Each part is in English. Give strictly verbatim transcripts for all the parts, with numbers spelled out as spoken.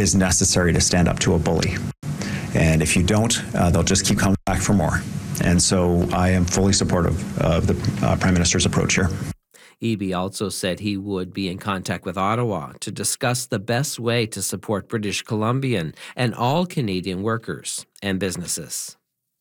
is necessary to stand up to a bully. And if you don't, uh, they'll just keep coming back for more. And so I am fully supportive of the uh, Prime Minister's approach here. Eby also said he would be in contact with Ottawa to discuss the best way to support British Columbian and all Canadian workers and businesses.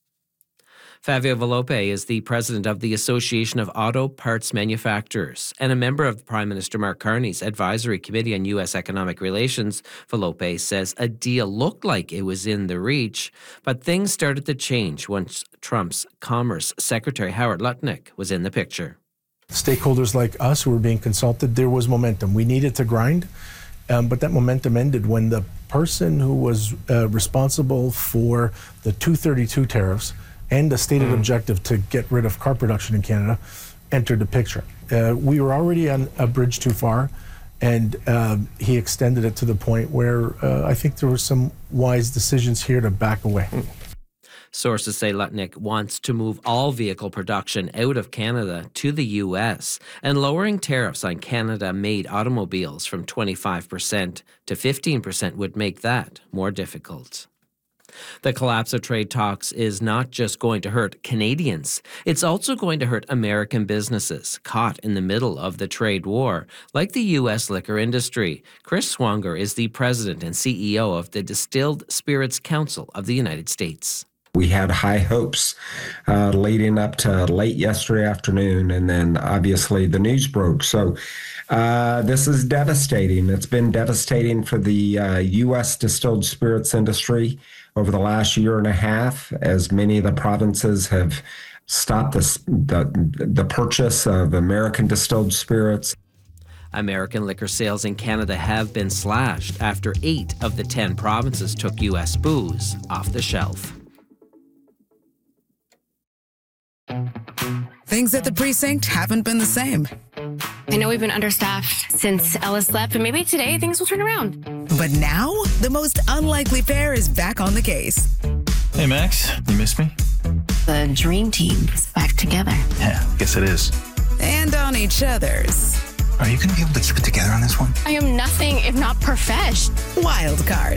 Fabio Volpe is the president of the Association of Auto Parts Manufacturers and a member of Prime Minister Mark Carney's Advisory Committee on U S Economic Relations. Volpe says a deal looked like it was in the reach, but things started to change once Trump's Commerce Secretary Howard Lutnick was in the picture. Stakeholders like us who were being consulted, there was momentum. We needed to grind, um, but that momentum ended when the person who was uh, responsible for the two thirty-two tariffs and the stated mm. objective to get rid of car production in Canada entered the picture. Uh, we were already on a bridge too far, and uh, he extended it to the point where uh, I think there were some wise decisions here to back away. Mm. Sources say Lutnick wants to move all vehicle production out of Canada to the U S, and lowering tariffs on Canada-made automobiles from twenty-five percent to fifteen percent would make that more difficult. The collapse of trade talks is not just going to hurt Canadians, it's also going to hurt American businesses caught in the middle of the trade war, like the U S liquor industry. Chris Swanger is the president and C E O of the Distilled Spirits Council of the United States. We had high hopes uh, leading up to late yesterday afternoon, and then obviously the news broke. So uh, this is devastating. It's been devastating for the uh, U S distilled spirits industry over the last year and a half, as many of the provinces have stopped this, the, the purchase of American distilled spirits. American liquor sales in Canada have been slashed after eight of the ten provinces took U S booze off the shelf. Things at the precinct haven't been the same. I know we've been understaffed since Ellis left, but maybe today things will turn around. But now, the most unlikely pair is back on the case. Hey, Max, you missed me? The dream team is back together. Yeah, guess it is. And on each other's. Are you going to be able to keep it together on this one? I am nothing if not profesh. Wild card.